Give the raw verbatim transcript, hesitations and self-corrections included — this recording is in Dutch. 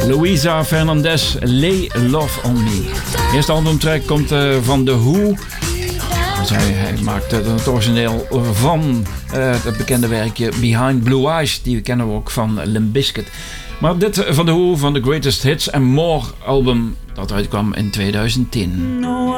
Luisa Fernandez, Lay Love on Me. De eerste albumtrack komt uh, van The Who. Hij, hij maakte het origineel van uh, het bekende werkje Behind Blue Eyes. Die kennen we ook van Limp Bizkit. Maar dit van The Who, van The Greatest Hits and More album, dat uitkwam in tweeduizend tien.